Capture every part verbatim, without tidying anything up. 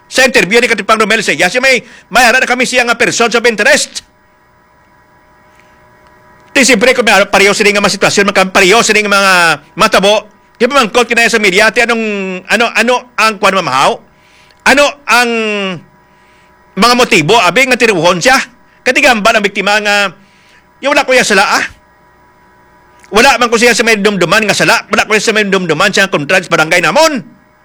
sa interview ni Katipang Romel Sella, siya may mayara na kami siya nga persons of interest. Di siyempre, kung pareho sila nga mga sitwasyon, pareho sila nga mga matabo, di ba mangkot kinaya sa media, ti anong, ano, ano ang kwan mamahaw? Ano ang mga motibo, abing nga tiruhon siya? Katigamba ng biktima nga, yung wala ko yung sala, ah. Wala man ko siya sa may dumduman nga sala, wala ko siya sa may dumduman siya kontrad sa barangay namon.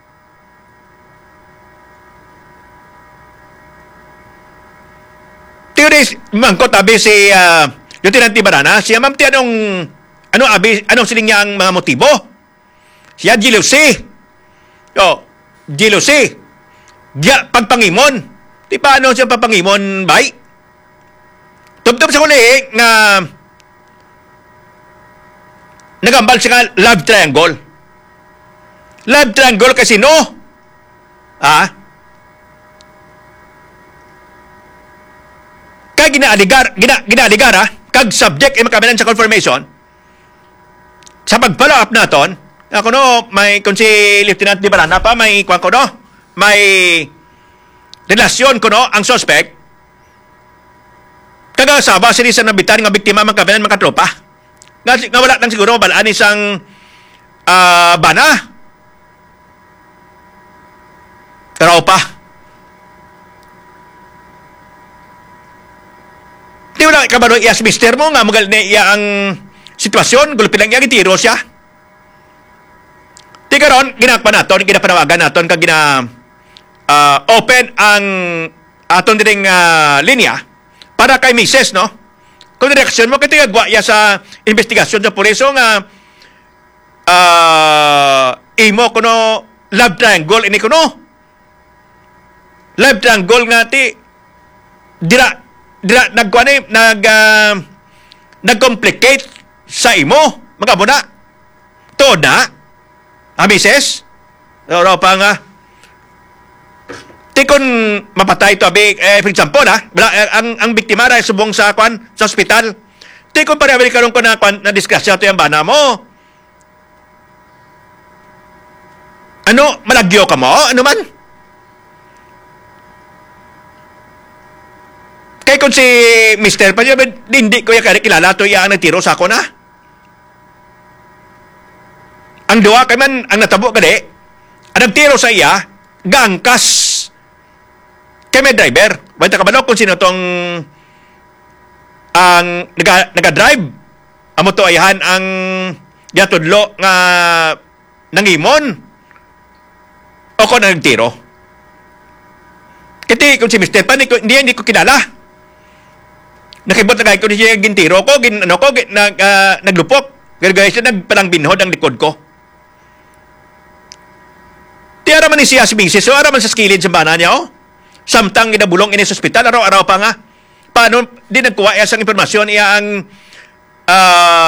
Tiyuris, mangkot abi si uh, Lieutenant Tibarana, siya ma'am ti anong, ano abi, anong siling niya ang mga motibo? Siya jealousy. O, jealousy. Diya, pagpangimon. Di pa ano siya pagpangimon, bay? Tubtob sa kuli, nga, nagambal siya nga love triangle. Love triangle kasi no? Ah? Kaya ginaaligar, gina, ginaaligar ha? Kag subject ay makamilan sa confirmation. Sa pag-follow up naton, ako no, may, kung si Lieutenant Dibarana pa, may, kwan ko no, may relasyon ko no, ang suspect, kagasaba sila sa nabitan nga biktima magkabilan mga tropa. Nga, nga wala lang siguro balaan isang uh, bana. Raw pa. Di wala kabalo iya si mister mo nga magal na iya ang sitwasyon, gulpin lang iya, gitiro siya. Di karon, ginakpa naton, ginapanawagan naton, kag gina uh, open ang aton diring uh, linya para kay Mises, no? Kung reaksyon mo, kaya gwa ya sa investigasyon sa puliso nga uh, imo kuno love triangle ini kuno. Love triangle nga ti dira dira nagkuan nag uh, nag-complicate sa imo mga buna. To na. Ah, Mises? Oro pa nga. Ti kon mapatay to abi, eh, for example ha, ang ang biktima ra subong sa kwan sa ospital. Ti kon pare abi karon ko na kwan na disgrasya to yung bana mo. Ano, malagyo ka mo? Ano man? Kay kon si mister pa niya, hindi ko yung kilala to yung nagtiro sa ako na. Ang duwa kay man, ang natabo ka di, ang nagtiro sa iya, gangkas kay may driver. Banta ka ba kung sino tong ang naga, naga-drive? Amo to ayahan ang yatudlo nga nangimon o ko na nagtiro. Kiti kung si mister pa, hindi, hindi ko kilala. Nakibot na kahit kung siya gintiro ko, gin, ano ko, gin, nag, uh, naglupok. Gagaya siya nagpalang binhod ang likod ko. Di araman ni siya si Mises, so araman sa skilid sa bana niya, oh. Samtang inabulong ini sa ospital, araw-araw pa nga. Paano, di nagkuha iya sang impormasyon, iya ang uh,